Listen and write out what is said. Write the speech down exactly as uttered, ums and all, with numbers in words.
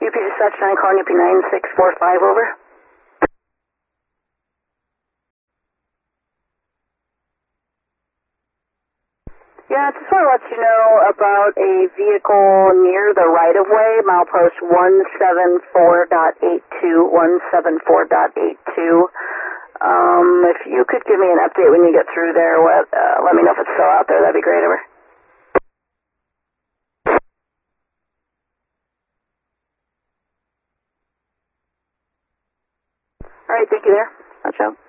U P dispatch nine calling U P nine six four five, over. Yeah, just want to let you know about a vehicle near the right-of-way, milepost one seven four dot eight two, one seven four dot eight two. Um, if you could give me an update when you get through there, what, uh, let me know if it's still out there, that'd be great, over. All right, thank you there. Watch out.